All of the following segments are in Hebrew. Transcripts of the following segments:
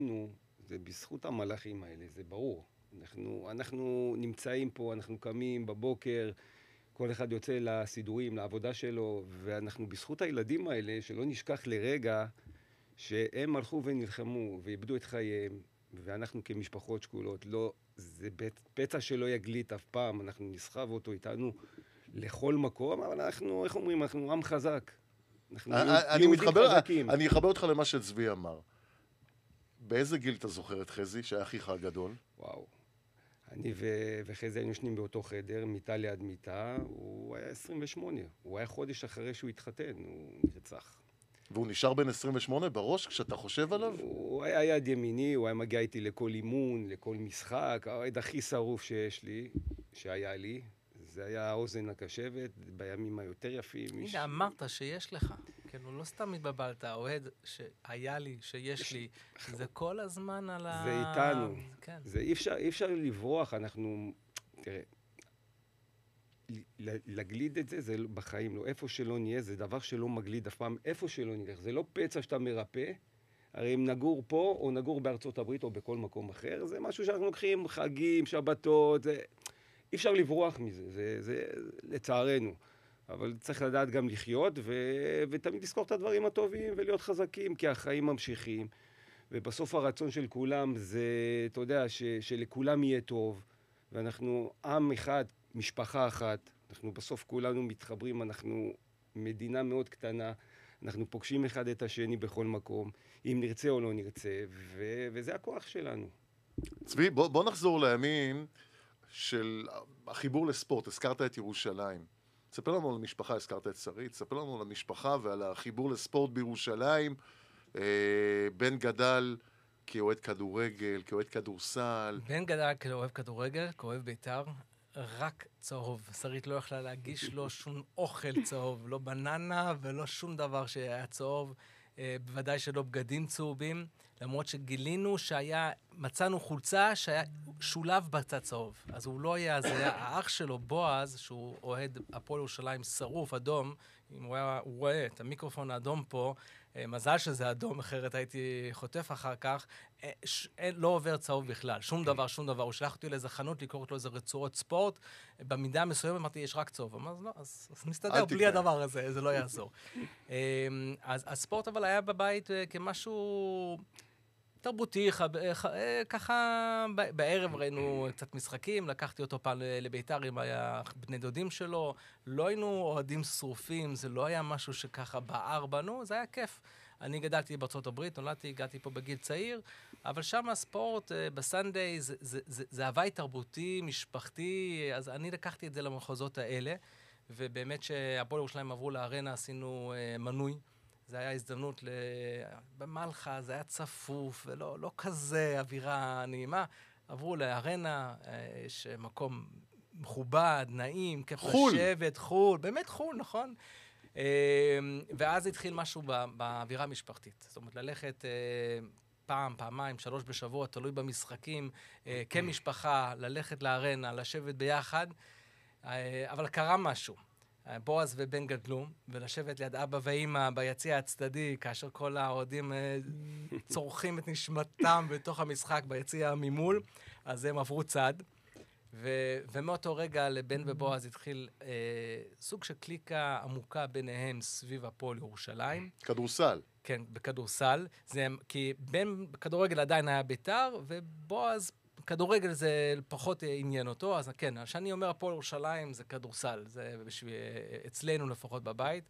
זה בזכות המלאכים האלה, זה ברור. אנחנו נמצאים פה, אנחנו קמים בבוקר, כל אחד יוצא לסידורים, לעבודה שלו, ואנחנו בזכות הילדים האלה, שלא נשכח לרגע, שהם הלכו ונלחמו ואיבדו את חייהם, ואנחנו כמשפחות שקולות, לא, זה פצע שלא יגליט אף פעם, אנחנו נסחב אותו איתנו לכל מקום, אבל אנחנו, איך אומרים, אנחנו עם חזק. אנחנו יהודים חזקים. אני אחבר אותך למה שצבי אמר. באיזה גיל אתה זוכר את חזי, שהיה אחיך הגדול? וואו. אני וחזי היינו ישנים באותו חדר, מיטה ליד מיטה, הוא היה 28. הוא היה חודש אחרי שהוא התחתן, הוא נרצח. והוא נשאר בן 28 בראש כשאתה חושב עליו? הוא היה יד ימיני, הוא היה מגיע איתי לכל אימון, לכל משחק. האוהד הכי שרוף שיש לי, שהיה לי, זה היה האוזן הקשבת, בימים היותר יפים. הנה, אמרת שיש לך. כן, הוא לא סתם מתבלבלת, האוהד שהיה לי, שיש לי, זה כל הזמן על ה... זה איתנו. כן. זה אי אפשר לברוח, אנחנו... תראה, לגליד את זה, זה בחיים לא. איפה שלא נהיה, זה דבר שלא מגליד אף פעם. איפה שלא נלך, זה לא פצע שאתה מרפא. הרי אם נגור פה, או נגור בארצות הברית, או בכל מקום אחר, זה משהו שאנחנו לוקחים חגים, שבתות, זה... אי אפשר לברוח מזה, זה לצערנו. אבל צריך לדעת גם לחיות, ותמיד לזכור את הדברים הטובים, ולהיות חזקים, כי החיים ממשיכים. ובסוף הרצון של כולם זה, אתה יודע, שלכולם יהיה טוב, ואנחנו עם אחד, משפחה אחת, אנחנו בסוף כולנו מתחברים, אנחנו מדינה מאוד קטנה, אנחנו פוגשים אחד את השני בכל מקום, אם נרצה או לא נרצה, וזה הכוח שלנו. צבי, בוא נחזור לימים של החיבור לספורט. הזכרת את ירושלים. תספר לנו על המשפחה, הזכרת את שרית, תספר לנו על המשפחה ועל החיבור לספורט בירושלים. בן גדל כאוהד כדורגל, כאוהד כדורסל. בן גדל כאוהב כדורגל, כאוהב בית"ר, רק צהוב. שרית לא יכלה להגיש לו שום אוכל צהוב, לא בננה ולא שום דבר שהיה צהוב, בוודאי שלא בגדים צהובים, למרות שגילינו מצאנו חולצה שהיה שולב בצד צהוב. אז הוא לא היה, זה היה האח שלו, בועז, שהוא אוהד הפועל ירושלים שרוף, אדום, אם הוא רואה את המיקרופון האדום פה, מזל שזה אדום, אחרת הייתי חוטף אחר כך, לא עובר צהוב בכלל, שום דבר. הוא שלח אותי לאיזה חנות, לקרוא לו איזה רצועות ספורט, במידה מסוימת אמרתי, יש רק צהוב. אמרתי, לא, אז נסתדר בלי הדבר הזה, זה לא יעזור. אז הספורט אבל היה בבית כמשהו תרבותי, ככה בערב ראינו קצת משחקים, לקחתי אותו פעם לביתר עם בני דודים שלו, לא היינו אוהדים שרופים, זה לא היה משהו שככה בער בנו, זה היה כיף. אני גדלתי בארצות הברית, נולדתי, הגעתי פה בגיל צעיר, אבל שם הספורט בסנדיי זה הווי תרבותי, משפחתי, אז אני לקחתי את זה למחוזות האלה, ובאמת שהפועל ירושלים עברו לארנה, עשינו מנוי, זה היה הזדמנות במלחה, זה היה צפוף, ולא כזה אווירה נעימה. עברו לארנה, יש מקום מכובד, נעים, כיף לשבת, חול, באמת חול, נכון? ואז התחיל משהו באווירה המשפחתית. זאת אומרת, ללכת פעם, פעמיים, 3 בשבוע, תלוי במשחקים, כמשפחה, ללכת לארנה, לשבת ביחד, אבל קרה משהו. בועז ובן גדלו, ולשבת ליד אבא ואמא ביציע הצדדי, כאשר כל האוהדים צורכים את נשמתם בתוך המשחק ביציע ממול, אז הם עברו צד. ומאותו רגע לבן ובועז התחיל סוג של קליקה עמוקה ביניהם סביב הפועל ירושלים. כדורסל. כן, בכדורסל. כי בן בכדורגל עדיין היה בית"ר, ובועז כדורגל זה פחות עניין אותו, אז כן, כשאני אומר הפועל ירושלים זה כדורסל, זה אצלנו לפחות בבית,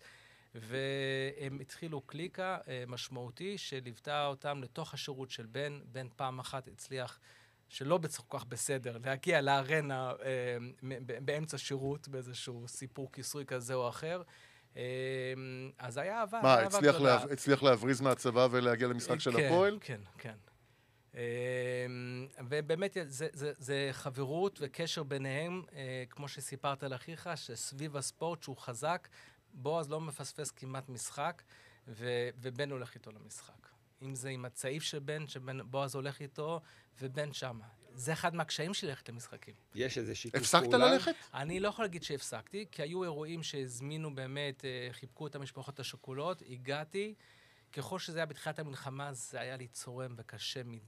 והם התחילו קליקה משמעותי שליוותה אותם לתוך השירות של בן פעם אחת הצליח שלא כל כך בסדר, להגיע לארנה באמצע שירות, באיזשהו סיפור כיסוי כזה או אחר, אז היה אהבה. מה, הצליח להבריז מהצבא ולהגיע למשחק של הפועל? כן, כן. ובאמת זה חברות וקשר ביניהם, כמו שסיפרת לאחיך, שסביב הספורט שהוא חזק, בועז לא מפספס כמעט משחק, ובן הולך איתו למשחק. אם זה עם הצעיף של בן, שבועז הולך איתו, ובן שמה. זה אחד מהקשיים שלי ללכת למשחקים. יש איזה שיתוף פעולה. הפסקת ללכת? אני לא יכול להגיד שהפסקתי, כי היו אירועים שהזמינו באמת, חיבקו את המשפחות השכולות, הגעתי, ככל שזה היה בתחילת המלחמה, זה היה לי צורם וקשה מדי.